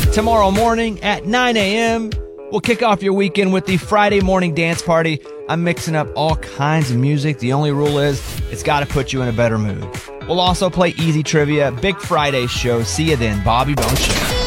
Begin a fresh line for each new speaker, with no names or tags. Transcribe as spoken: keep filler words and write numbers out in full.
tomorrow morning at nine a.m. We'll kick off your weekend with the Friday morning dance party. I'm mixing up all kinds of music. The only rule is it's got to put you in a better mood. We'll also play easy trivia, Big Friday show. See you then, Bobby Bone Show.